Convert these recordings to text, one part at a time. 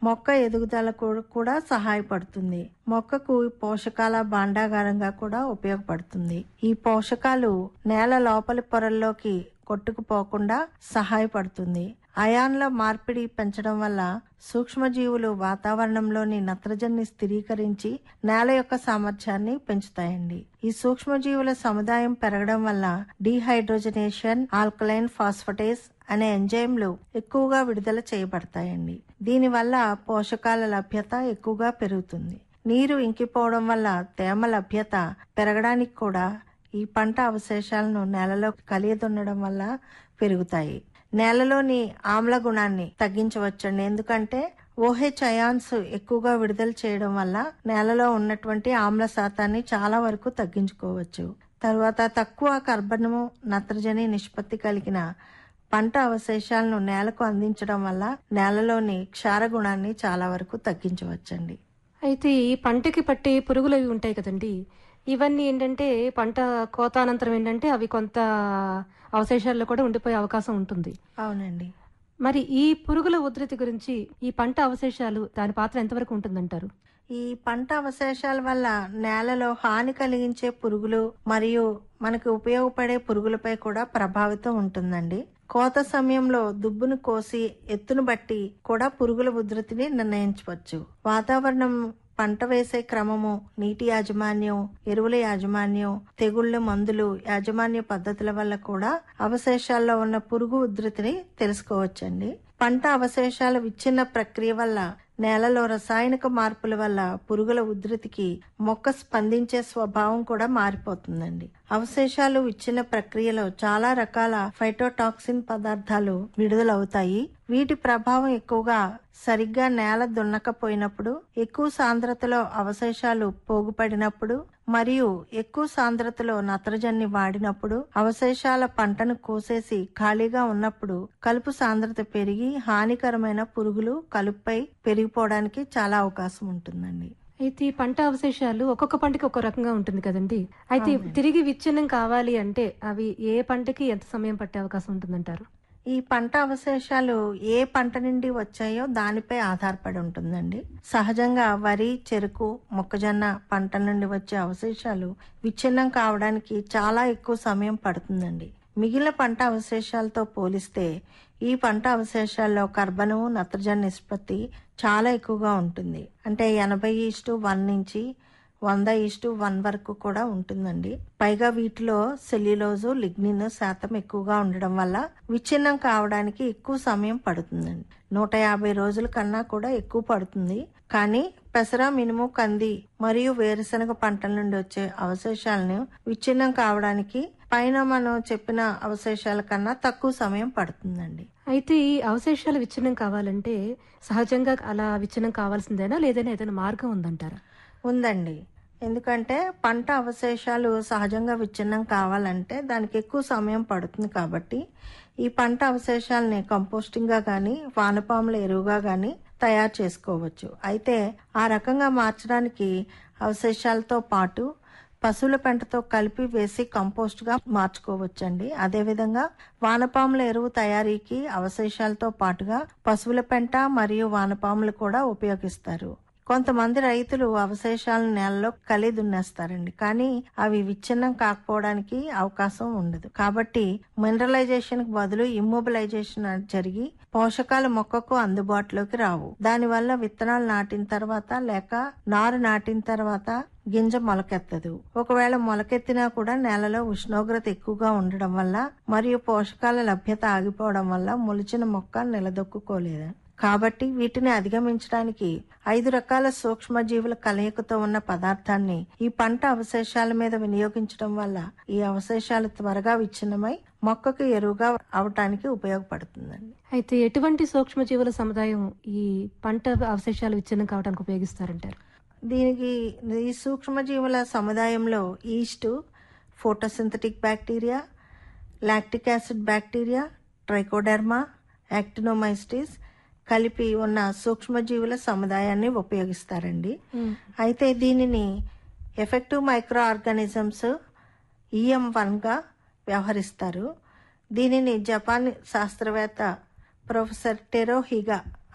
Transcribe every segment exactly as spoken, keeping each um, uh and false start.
మొక్క ఎదుగుదలకు కూడా సహాయపడుతుంది. మొక్కకు పోషకాల భాండాగారంగా కూడా ఉపయోగపడుతుంది. ఈ పోషకాలు నేల లోపలి పొరల్లోకి కొట్టుకుపోకుండా సహాయపడుతుంది. అయాన్ల మార్పిడి పెంచడం వల్ల సూక్ష్మజీవులు వాతావరణంలోని నత్రజనిని స్థిరీకరించి నేల యొక్క సామర్థ్యాన్ని పెంచుతాయండి. ఈ సూక్ష్మజీవుల సముదాయం పెరగడం వల్ల డీహైడ్రోజనేషన్, ఆల్కలైన్ ఫాస్ఫటేస్ అనే ఎంజైమ్లు ఎక్కువగా విడుదల చేయబడతాయండి. దీనివల్ల పోషకాల లభ్యత ఎక్కువగా పెరుగుతుంది. నీరు ఇంకిపోవడం వల్ల తేమ లభ్యత పెరగడానికి కూడా ఈ పంట అవశేషాలను నేలలో కలియదున్నడం వల్ల పెరుగుతాయి. నేలలోని ఆమ్ల గుణాన్ని తగ్గించవచ్చండి. ఎందుకంటే ఓహెచ్ అయాన్స్ ఎక్కువగా విడుదల చేయడం వల్ల నేలలో ఉన్నటువంటి ఆమ్ల శాతాన్ని చాలా వరకు తగ్గించుకోవచ్చు. తర్వాత తక్కువ కర్బనము, నత్రజని నిష్పత్తి కలిగిన పంట అవశేషాలను నేలకు అందించడం వల్ల నేలలోని క్షార గుణాన్ని చాలా వరకు తగ్గించవచ్చండి. అయితే ఈ పంటకి పట్టే పురుగులు అవి ఉంటాయి కదండి, ఇవన్నీ ఏంటంటే పంట కోత అనంతరం ఏంటంటే అవి కొంత అవశేషాల్లో కూడా ఉండిపోయే అవకాశం ఉంటుంది. అవునండి. మరి ఈ పురుగుల ఉధృతి గురించి ఈ పంట అవశేషాలు దాని పాత్ర ఎంతవరకు ఉంటుందంటారు? ఈ పంట అవశేషాల వల్ల నేలలో హాని కలిగించే పురుగులు మరియు మనకు ఉపయోగపడే పురుగులపై కూడా ప్రభావితం ఉంటుందండి. కోత సమయంలో దుబ్బును కోసి ఎత్తును బట్టి కూడా పురుగుల ఉధృతిని నిర్ణయించవచ్చు. వాతావరణం, పంట వేసే క్రమము, నీటి యాజమాన్యం, ఎరువుల యాజమాన్యం, తెగుళ్ల మందులు యాజమాన్య పద్ధతుల వల్ల కూడా అవశేషాల్లో ఉన్న పురుగు ఉధృతిని తెలుసుకోవచ్చండి. పంట అవశేషాల విచ్ఛిన్న ప్రక్రియ వల్ల నేలలో రసాయనిక మార్పుల వల్ల పురుగుల ఉధృతికి మొక్క స్పందించే స్వభావం కూడా మారిపోతుందండి. అవశేషాలు విచ్ఛిన్న ప్రక్రియలో చాలా రకాల ఫైటోటాక్సిన్ పదార్థాలు విడుదలవుతాయి. వీటి ప్రభావం ఎక్కువగా సరిగ్గా నేల దున్నకపోయినప్పుడు, ఎక్కువ సాంద్రతలో అవశేషాలు పోగుపడినప్పుడు మరియు ఎక్కువ సాంద్రతలో నత్రజని వాడినప్పుడు, అవశేషాల పంటను కోసేసి ఖాళీగా ఉన్నప్పుడు కలుపు సాంద్రత పెరిగి హానికరమైన పురుగులు కలుపుపై పెరిగిపోవడానికి చాలా అవకాశం ఉంటుందండి. అయితే ఈ పంట అవశేషాలు ఒక్కొక్క పంటకి ఒక్కో రకంగా ఉంటుంది కదండి. అయితే తిరిగి విచ్ఛిన్నం కావాలి అంటే అవి ఏ పంటకి ఎంత సమయం పట్టే అవకాశం ఉంటుందంటారు? ఈ పంట అవశేషాలు ఏ పంట నుండి వచ్చాయో దానిపై ఆధారపడి ఉంటుందండి. సహజంగా వరి, చెరుకు, మొక్కజొన్న పంటల నుండి వచ్చే అవశేషాలు విచ్ఛిన్నం కావడానికి చాలా ఎక్కువ సమయం పడుతుందండి. మిగిలిన పంట అవశేషాలతో పోలిస్తే ఈ పంట అవశేషాల్లో కర్బనం, నత్రజని నిష్పత్తి చాలా ఎక్కువగా ఉంటుంది. అంటే ఎనభై ఈస్టు వన్ నుంచి వంద ఈస్టు వన్ వరకు కూడా ఉంటుందండి. పైగా వీటిలో సెల్యులోజు, లిగ్నిన్ శాతం ఎక్కువగా ఉండడం వల్ల విచ్ఛిన్నం కావడానికి ఎక్కువ సమయం పడుతుందండి. నూట యాభై రోజుల కన్నా కూడా ఎక్కువ పడుతుంది. కానీ పెసర, మినుము, కంది మరియు వేరుశనగ పంటల నుండి వచ్చే అవశేషాలను విచ్ఛిన్నం కావడానికి పైన మనం చెప్పిన అవశేషాల కన్నా తక్కువ సమయం పడుతుందండి. అయితే ఈ అవశేషాలు విచ్ఛిన్నం కావాలంటే సహజంగా అలా విచ్ఛిన్నం కావాల్సిందేనా, లేదైనా ఏదైనా మార్గం ఉందంటారా? ఉందండి. ఎందుకంటే పంట అవశేషాలు సహజంగా విచ్ఛిన్నం కావాలంటే దానికి ఎక్కువ సమయం పడుతుంది. కాబట్టి ఈ పంట అవశేషాలని కంపోస్టింగ్ గా గానీ, వానపాముల ఎరువుగా గానీ తయారు చేసుకోవచ్చు. అయితే ఆ రకంగా మార్చడానికి అవశేషాలతో పాటు పశువుల పెంటతో కలిపి వేసి కంపోస్ట్ గా మార్చుకోవచ్చండి. అదేవిధంగా వానపాముల ఎరువు తయారీకి అవశేషాలతో పాటుగా పశువుల పెంట మరియు వానపాములు కూడా ఉపయోగిస్తారు. కొంతమంది రైతులు అవశేషాలను నేలలో కలి దున్నేస్తారండి. కానీ అవి విచ్ఛిన్నం కాకపోవడానికి అవకాశం ఉండదు. కాబట్టి మినరలైజేషన్ కి బదులు ఇమ్మొబిలైజేషన్ జరిగి పోషకాలు మొక్కకు అందుబాటులోకి రావు. దానివల్ల విత్తనాలు నాటిన తర్వాత లేక నారు నాటిన తర్వాత గింజ మొలకెత్తదు. ఒకవేళ మొలకెత్తినా కూడా నేలలో ఉష్ణోగ్రత ఎక్కువగా ఉండడం వల్ల మరియు పోషకాల లభ్యత ఆగిపోవడం వల్ల మొలిచిన మొక్క నిలదొక్కుకోలేదు. కాబట్టి వీటిని అధిగమించడానికి ఐదు రకాల సూక్ష్మజీవుల కలయికతో ఉన్న పదార్థాన్ని ఈ పంట అవశేషాల మీద వినియోగించడం వల్ల ఈ అవశేషాలు త్వరగా విచ్ఛిన్నమై మొక్కకు ఎరువుగా అవటానికి ఉపయోగపడుతుందండి. అయితే ఎటువంటి సూక్ష్మజీవుల సముదాయం ఈ పంట అవశేషాలు విచ్ఛిన్నం కావడానికి ఉపయోగిస్తారంటారు? దీనికి ఈ సూక్ష్మజీవుల సముదాయంలో east, photosynthetic bacteria, lactic acid bacteria, trichoderma, యాక్టినోమైసిటిస్ కలిపి ఉన్న సూక్ష్మజీవుల సముదాయాన్ని ఉపయోగిస్తారండి. అయితే దీనిని effective micro organisms EM one గా వ్యవహరిస్తారు. దీనిని జపాన్ శాస్త్రవేత్త ప్రొఫెసర్ టెరో హిగా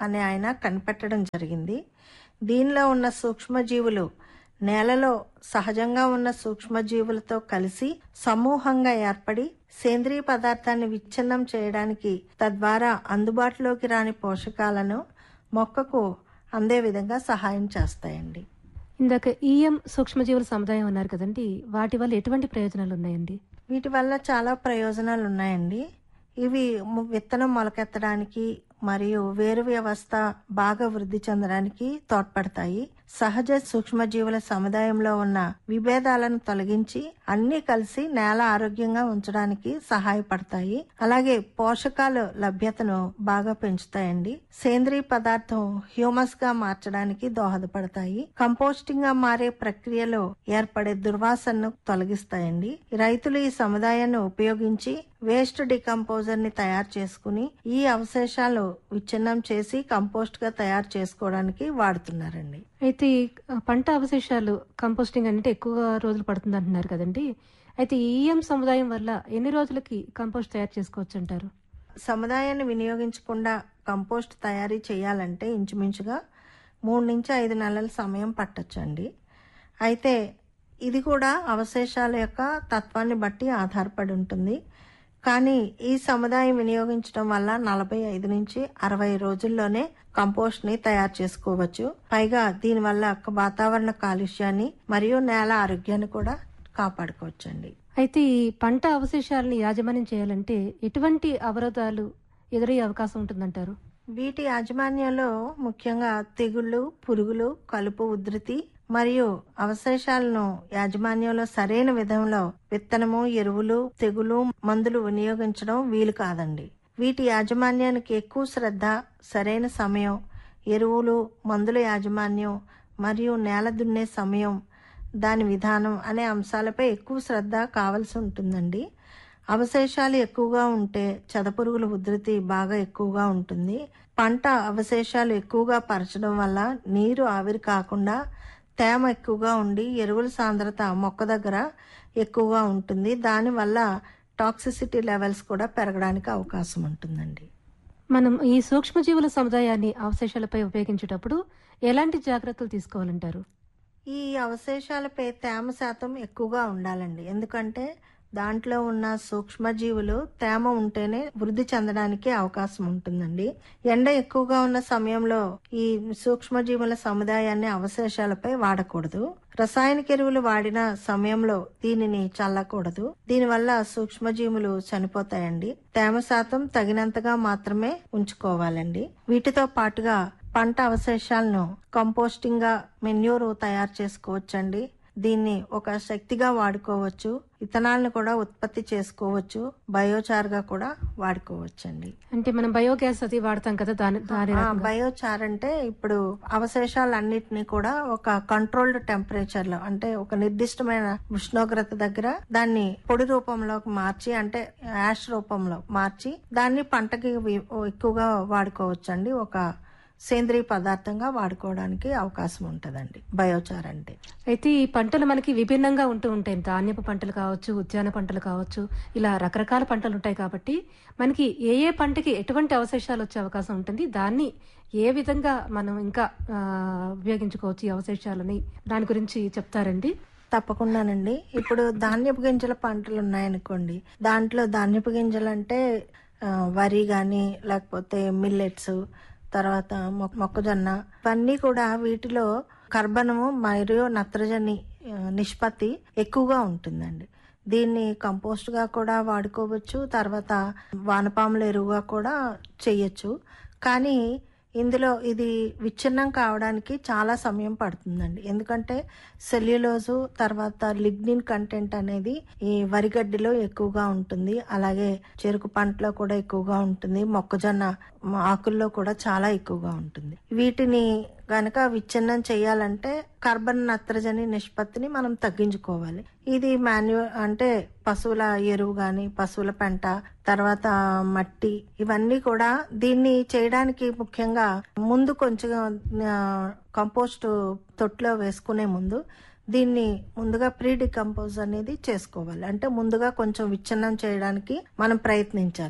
అనే ఆయన కనిపెట్టడం జరిగింది. దీనిలో ఉన్న సూక్ష్మజీవులు నేలలో సహజంగా ఉన్న సూక్ష్మజీవులతో కలిసి సమూహంగా ఏర్పడి సేంద్రియ పదార్థాన్ని విచ్ఛిన్నం చేయడానికి, తద్వారా అందుబాటులోకి రాని పోషకాలను మొక్కకు అందే విధంగా సహాయం చేస్తాయండి. ఇందాక ఈఎం సూక్ష్మజీవుల సముదాయం అన్నారు కదండి, వాటి వల్ల ఎటువంటి ప్రయోజనాలు ఉన్నాయండి? వీటి వల్ల చాలా ప్రయోజనాలు ఉన్నాయండి. ఇవి ము- విత్తనం మొలకెత్తడానికి మరియు వేరు వ్యవస్థ బాగా వృద్ధి చెందడానికి తోడ్పడతాయి. సహజ సూక్ష్మజీవుల సముదాయంలో ఉన్న విభేదాలను తొలగించి అన్ని కలిసి నేల ఆరోగ్యంగా ఉంచడానికి సహాయపడతాయి. అలాగే పోషకాల లభ్యతను బాగా పెంచుతాయండి. సేంద్రియ పదార్థం హ్యూమస్ గా మార్చడానికి దోహదపడతాయి. కంపోస్టింగ్ గా మారే ప్రక్రియలో ఏర్పడే దుర్వాసనను తొలగిస్తాయండి. రైతులు ఈ సముదాయాన్ని ఉపయోగించి వేస్ట్ డికంపోజర్ ని తయారు చేసుకుని ఈ అవశేషాలు విచ్ఛిన్నం చేసి కంపోస్ట్ గా తయారు చేసుకోవడానికి వాడుతున్నారండి. అయితే ఈ పంట అవశేషాలు కంపోస్టింగ్ అంటే ఎక్కువ రోజులు పడుతుంది అంటున్నారు కదండి, అయితే ఈ ఈఎం సముదాయం వల్ల ఎన్ని రోజులకి కంపోస్ట్ తయారు చేసుకోవచ్చు అంటారు? సముదాయాన్ని వినియోగించకుండా కంపోస్ట్ తయారీ చేయాలంటే ఇంచుమించుగా మూడు నుంచి ఐదు నెలల సమయం పట్టొచ్చండి. అయితే ఇది కూడా అవశేషాల యొక్క తత్వాన్ని బట్టి ఆధారపడి ఉంటుంది. కానీ ఈ సముదాయం వినియోగించడం వల్ల నలభై ఐదు నుంచి అరవై రోజుల్లోనే కంపోస్ట్ ని తయారు చేసుకోవచ్చు. పైగా దీనివల్ల వాతావరణ కాలుష్యాన్ని మరియు నేల ఆరోగ్యాన్ని కూడా కాపాడుకోవచ్చండి. అయితే ఈ పంట అవశేషాలని యాజమాన్యం చేయాలంటే ఎటువంటి అవరోధాలు ఎదురయ్యే అవకాశం ఉంటుందంటారు? వీటి యాజమాన్యంలో ముఖ్యంగా తెగుళ్లు, పురుగులు, కలుపు ఉధృతి మరియు అవశేషాలను యాజమాన్యంలో సరైన విధంలో విత్తనము, ఎరువులు, తెగులు మందులు వినియోగించడం వీలు కాదండి. వీటి యాజమాన్యానికి ఎక్కువ శ్రద్ధ, సరైన సమయం, ఎరువులు, మందుల యాజమాన్యం మరియు నేల దున్నే సమయం, దాని విధానం అనే అంశాలపై ఎక్కువ శ్రద్ధ కావలసి ఉంటుందండి. అవశేషాలు ఎక్కువగా ఉంటే చెదపురుగుల ఉధృతి బాగా ఎక్కువగా ఉంటుంది. పంట అవశేషాలు ఎక్కువగా పరచడం వల్ల నీరు ఆవిరి కాకుండా తేమ ఎక్కువగా ఉండి ఎరువుల సాంద్రత మొక్క దగ్గర ఎక్కువగా ఉంటుంది. దానివల్ల టాక్సిసిటీ లెవెల్స్ కూడా పెరగడానికి అవకాశం ఉంటుందండి. మనం ఈ సూక్ష్మజీవుల సముదాయాన్ని అవశేషాలపై ఉపయోగించేటప్పుడు ఎలాంటి జాగ్రత్తలు తీసుకోవాలంటారు? ఈ అవశేషాలపై తేమ శాతం ఎక్కువగా ఉండాలండి. ఎందుకంటే దాంట్లో ఉన్న సూక్ష్మజీవులు తేమ ఉంటేనే వృద్ధి చెందడానికి అవకాశం ఉంటుందండి. ఎండ ఎక్కువగా ఉన్న సమయంలో ఈ సూక్ష్మజీవుల సముదాయాన్ని అవశేషాలపై వాడకూడదు. రసాయనిక ఎరువులు వాడిన సమయంలో దీనిని చల్లకూడదు. దీనివల్ల సూక్ష్మజీవులు చనిపోతాయండి. తేమ శాతం తగినంతగా మాత్రమే ఉంచుకోవాలండి. వీటితో పాటుగా పంట అవశేషాలను కంపోస్టింగ్ గా మెన్యూరు తయారు చేసుకోవచ్చండి. దీన్ని ఒక శక్తిగా వాడుకోవచ్చు. ఇథనాల్ని కూడా ఉత్పత్తి చేసుకోవచ్చు. బయోచార్ గా కూడా వాడుకోవచ్చండి. అంటే మనం బయోగ్యాస్ అది వాడతాం కదా, దాని దాని ఆ, రకంగా. బయోచార్ అంటే ఇప్పుడు అవశేషాలన్నిటినీ కూడా ఒక కంట్రోల్డ్ టెంపరేచర్ లో, అంటే ఒక నిర్దిష్టమైన ఉష్ణోగ్రత దగ్గర దాన్ని పొడి రూపంలోకి మార్చి, అంటే యాష్ రూపంలో మార్చి దాన్ని పంటకి వి- ఎక్కువగా వాడుకోవచ్చండి. ఒక సేంద్రియ పదార్థంగా వాడుకోవడానికి అవకాశం ఉంటదండి బయోచార్ అంటే. అయితే ఈ పంటలు మనకి విభిన్నంగా ఉంటూ ఉంటాయి. ధాన్యపు పంటలు కావచ్చు, ఉద్యాన పంటలు కావచ్చు, ఇలా రకరకాల పంటలు ఉంటాయి. కాబట్టి మనకి ఏ ఏ పంటకి ఎటువంటి అవశేషాలు వచ్చే అవకాశం ఉంటుంది, దాన్ని ఏ విధంగా మనం ఇంకా ఆ, ఉపయోగించుకోవచ్చు ఈ అవశేషాలని, దాని గురించి చెప్తారండి? తప్పకుండానండి. ఇప్పుడు ధాన్యపు గింజల పంటలు ఉన్నాయనుకోండి, దాంట్లో ధాన్యపు గింజలు అంటే ఆ, వరి గాని లేకపోతే మిల్లెట్స్, తర్వాత మొ- మొక్కజొన్న, ఇవన్నీ కూడా వీటిలో కర్బనము మరియు నత్రజని ఆ, నిష్పత్తి ఎక్కువగా ఉంటుందండి. దీన్ని కంపోస్ట్ గా కూడా వాడుకోవచ్చు. తర్వాత వానపాముల ఎరువుగా కూడా చెయ్యొచ్చు. కానీ ఇందులో ఇది విచ్ఛిన్నం కావడానికి చాలా సమయం పడుతుందండి. ఎందుకంటే సెల్యులోజు తర్వాత లిగ్నిన్ కంటెంట్ అనేది ఈ వరిగడ్డిలో ఎక్కువగా ఉంటుంది. అలాగే చెరుకు పంటలో కూడా ఎక్కువగా ఉంటుంది. మొక్కజొన్న ఆకుల్లో కూడా చాలా ఎక్కువగా ఉంటుంది. వీటిని గనక విచ్ఛిన్నం చేయాలంటే కార్బన్ నత్రజని నిష్పత్తిని మనం తగ్గించుకోవాలి. ఇది మాన్యు అంటే పశువుల ఎరువు గాని, పశువుల పెంట, తర్వాత మట్టి, ఇవన్నీ కూడా దీన్ని చేయడానికి ముఖ్యంగా ముందు కొంచెం ఆ, కంపోస్ట్ తొట్టులో వేసుకునే ముందు దీన్ని ముందుగా ప్రీ డికంపోజ్ అనేది చేసుకోవాలి. అంటే ముందుగా కొంచెం విచ్ఛిన్నం చేయడానికి మనం ప్రయత్నించాలి.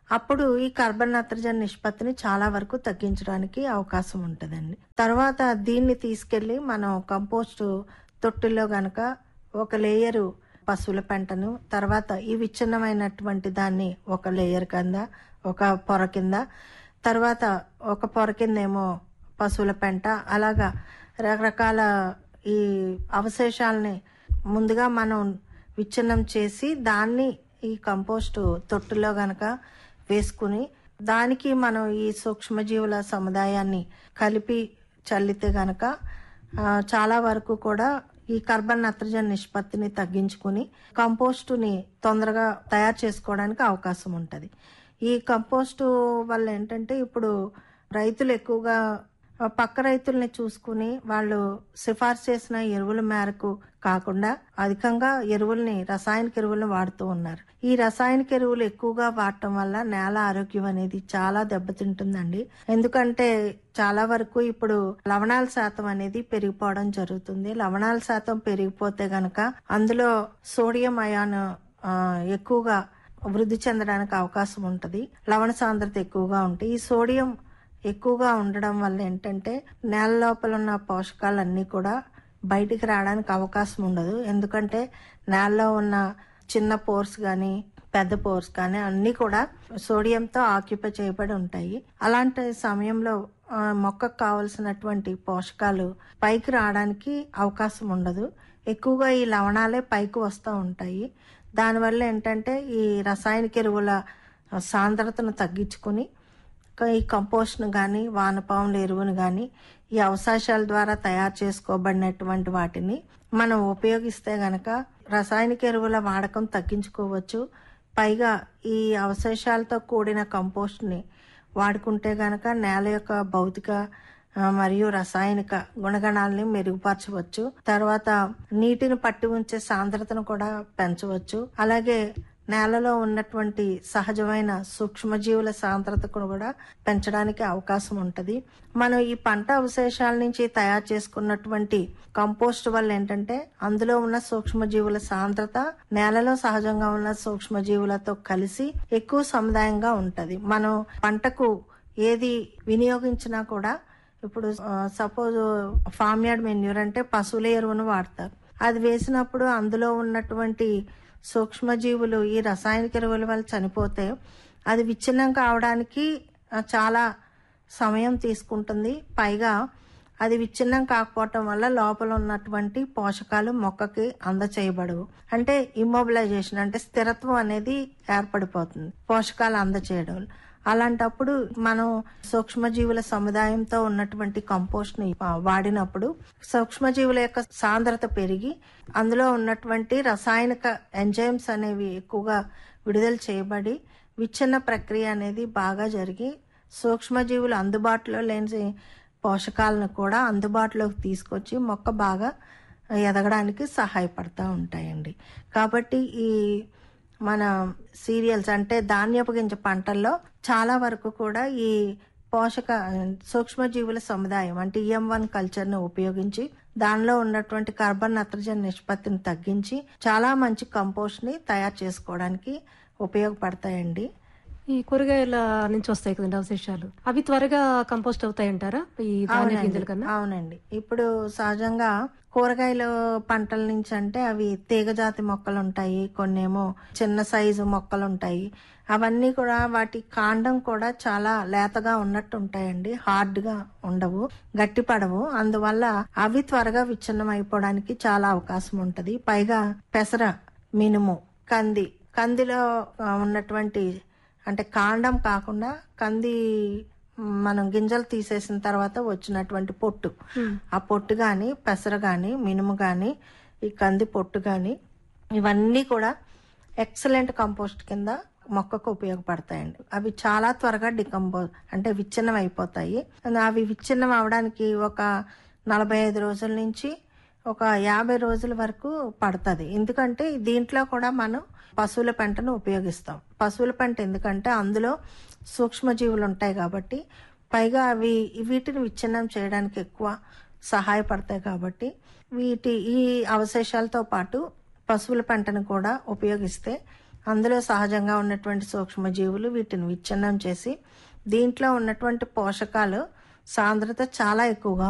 అప్పుడు ఈ కార్బన్ నత్రజని నిష్పత్తిని చాలా వరకు తగ్గించడానికి అవకాశం ఉంటుందండి. తర్వాత దీన్ని తీసుకెళ్లి మనం కంపోస్ట్ తొట్టిలో గనక ఒక లేయరు పశువుల పెంటను, తర్వాత ఈ విచ్ఛిన్నమైనటువంటి దాన్ని ఒక లేయర్ కింద, ఒక పొర కింద, తర్వాత ఒక పొర కిందేమో పశువుల పెంట, అలాగా రకరకాల ఈ అవశేషాలని ముందుగా మనం విచ్ఛిన్నం చేసి దాన్ని ఈ కంపోస్టు తొట్టులో గనక వేసుకుని దానికి మనం ఈ సూక్ష్మజీవుల సముదాయాన్ని కలిపి చల్లితే గనక ఆ, చాలా వరకు కూడా ఈ కార్బన్ నత్రజని నిష్పత్తిని తగ్గించుకుని కంపోస్టుని తొందరగా తయారు చేసుకోవడానికి అవకాశం ఉంటుంది. ఈ కంపోస్టు వల్ల ఏంటంటే ఇప్పుడు రైతులు ఎక్కువగా ఆ, పక్క రైతుల్ని చూసుకుని వాళ్ళు సిఫార్సు చేసిన ఎరువుల మేరకు కాకుండా అధికంగా ఎరువుల్ని రసాయనిక ఎరువులను వాడుతూ ఉన్నారు. ఈ రసాయనిక ఎరువులు ఎక్కువగా వాడటం వల్ల నేల ఆరోగ్యం అనేది చాలా దెబ్బతింటుందండి. ఎందుకంటే చాలా వరకు ఇప్పుడు లవణాల శాతం అనేది పెరిగిపోవడం జరుగుతుంది. లవణాల శాతం పెరిగిపోతే గనక అందులో సోడియం అయాన్ ఆ, ఎక్కువగా వృద్ధి చెందడానికి అవకాశం ఉంటుంది. లవణ సాంద్రత ఎక్కువగా ఉంటాయి. ఈ సోడియం ఎక్కువగా ఉండడం వల్ల ఏంటంటే నేల లోపల ఉన్న పోషకాలన్నీ కూడా బయటికి రావడానికి అవకాశం ఉండదు. ఎందుకంటే నేలలో ఉన్న చిన్న పోర్స్ కానీ పెద్ద పోర్స్ కానీ అన్నీ కూడా సోడియంతో ఆక్యుపై చేయబడి ఉంటాయి. అలాంటి సమయంలో ఆ, మొక్కకు కావలసినటువంటి పోషకాలు పైకి రావడానికి అవకాశం ఉండదు. ఎక్కువగా ఈ లవణాలే పైకి వస్తూ ఉంటాయి. దానివల్ల ఏంటంటే ఈ రసాయనిక ఎరువుల సాంద్రతను తగ్గించుకుని ఈ కంపోస్ట్ను కానీ వానపాముల ఎరువును కానీ ఈ అవశేషాల ద్వారా తయారు చేసుకోబడినటువంటి వాటిని మనం ఉపయోగిస్తే గనక రసాయనిక ఎరువుల వాడకం తగ్గించుకోవచ్చు. పైగా ఈ అవశేషాలతో కూడిన కంపోస్ట్ని వాడుకుంటే గనక నేల యొక్క భౌతిక ఆ, మరియు రసాయనిక గుణగణాలని మెరుగుపరచవచ్చు. తర్వాత నీటిని పట్టి ఉంచే సాంద్రతను కూడా పెంచవచ్చు. అలాగే నేలలో ఉన్నటువంటి సహజమైన సూక్ష్మజీవుల సాంద్రతను కూడా పెంచడానికి అవకాశం ఉంటుంది. మనం ఈ పంట అవశేషాల నుంచి తయారు చేసుకున్నటువంటి కంపోస్ట్ వల్ల ఏంటంటే అందులో ఉన్న సూక్ష్మజీవుల సాంద్రత నేలలో సహజంగా ఉన్న సూక్ష్మజీవులతో కలిసి ఎక్కువ సముదాయంగా ఉంటది. మనం పంటకు ఏది వినియోగించినా కూడా ఇప్పుడు సపోజ్ ఫామ్ యార్డ్ మెన్యూర్ అంటే పశువుల ఎరువును వాడతారు. అది వేసినప్పుడు అందులో ఉన్నటువంటి సూక్ష్మజీవులు ఈ రసాయనిక ఎరువుల వల్ల చనిపోతే అది విచ్ఛిన్నం కావడానికి ఆ, చాలా సమయం తీసుకుంటుంది. పైగా అది విచ్ఛిన్నం కాకపోవటం వల్ల లోపల ఉన్నటువంటి పోషకాలు మొక్కకి అందచేయబడవు. అంటే ఇమ్మొబిలైజేషన్ అంటే స్థిరత్వం అనేది ఏర్పడిపోతుంది పోషకాలు అందచేయడం. అలాంటప్పుడు మనం సూక్ష్మజీవుల సముదాయంతో ఉన్నటువంటి కంపోస్ట్ ని వాడినప్పుడు సూక్ష్మజీవుల యొక్క సాంద్రత పెరిగి అందులో ఉన్నటువంటి రసాయనిక ఎంజైమ్స్ అనేవి ఎక్కువగా విడుదల చేయబడి విచ్ఛిన్న ప్రక్రియ అనేది బాగా జరిగి సూక్ష్మజీవులు అందుబాటులో లేని పోషకాలను కూడా అందుబాటులోకి తీసుకొచ్చి మొక్క బాగా ఎదగడానికి సహాయపడతా ఉంటాయండి. కాబట్టి ఈ మన సీరియల్స్ అంటే ధాన్యపు గింజ పంటల్లో చాలా వరకు కూడా ఈ పోషక సూక్ష్మజీవుల సముదాయం అంటే ఈఎం వన్ కల్చర్ ను ఉపయోగించి దానిలో ఉన్నటువంటి కార్బన్ నత్రజని నిష్పత్తిని తగ్గించి చాలా మంచి కంపోస్ట్ ని తయారు చేసుకోవడానికి ఉపయోగపడతాయండి. ఈ కూరగాయల నుంచి వస్తాయి కదండి అవశేషాలు, అవి త్వరగా కంపోస్ట్ అవుతాయంటారా ఈ ధాన్య గింజల కన్నా? అవునండి. ఇప్పుడు సహజంగా కూరగాయల పంటల నుంచి అంటే అవి తీగజాతి మొక్కలు ఉంటాయి, కొన్నేమో చిన్న సైజు మొక్కలు ఉంటాయి. అవన్నీ కూడా వాటి కాండం కూడా చాలా లేతగా ఉన్నట్టు ఉంటాయండి, హార్డ్ గా ఉండవు, గట్టి పడవు. అందువల్ల అవి త్వరగా విచ్ఛిన్నం అయిపోవడానికి చాలా అవకాశం ఉంటది. పైగా పెసర, మినుము, కంది కందిలో ఆ, ఉన్నటువంటి అంటే కాండం కాకుండా కంది మనం గింజలు తీసేసిన తర్వాత వచ్చినటువంటి పొట్టు, ఆ పొట్టు గాని పెసర గాని మినుము గాని ఈ కంది పొట్టు గాని ఇవన్నీ కూడా ఎక్సలెంట్ కంపోస్ట్ కింద మొక్కకు ఉపయోగపడతాయండి. అవి చాలా త్వరగా డికంపోజ్ అంటే విచ్ఛిన్నం అయిపోతాయి. అవి విచ్ఛిన్నం అవడానికి ఒక నలభై ఐదు రోజుల నుంచి ఒక యాభై రోజుల వరకు పడుతుంది. ఎందుకంటే దీంట్లో కూడా మనం పశువుల పెంటను ఉపయోగిస్తాం. పశువుల పెంట ఎందుకంటే అందులో సూక్ష్మజీవులు ఉంటాయి కాబట్టి, పైగా అవి వీటిని విచ్ఛిన్నం చేయడానికి ఎక్కువ సహాయపడతాయి కాబట్టి వీటి ఈ అవశేషాలతో పాటు పశువుల పెంటను కూడా ఉపయోగిస్తే అందులో సహజంగా ఉన్నటువంటి సూక్ష్మజీవులు వీటిని విచ్ఛిన్నం చేసి దీంట్లో ఉన్నటువంటి పోషకాలు సాంద్రత చాలా ఎక్కువగా